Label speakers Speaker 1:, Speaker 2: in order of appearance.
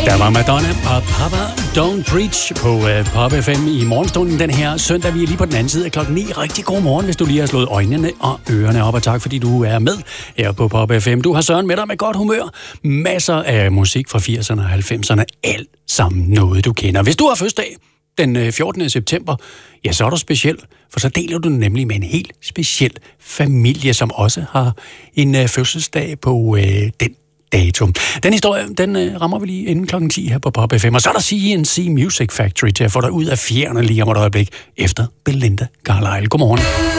Speaker 1: Der var Madonna og Papa Don't Preach på Pop FM i morgenstunden den her søndag. Vi er lige på den anden side af klokken 9. Rigtig god morgen, hvis du lige har slået øjnene og ørerne op. Og tak, fordi du er med her på Pop FM. Du har Søren med dig med godt humør. Masser af musik fra 80'erne og 90'erne. Alt sammen noget, du kender. Hvis du har fødselsdag den 14. september, ja, så er du speciel. For så deler du nemlig med en helt speciel familie, som også har en fødselsdag på den dato. Den historie, den rammer vi lige inden klokken 10 her på Pop FM. Og så er der CNC Music Factory til at få dig ud af fjerne lige om et øjeblik efter Belinda Carlisle. Godmorgen.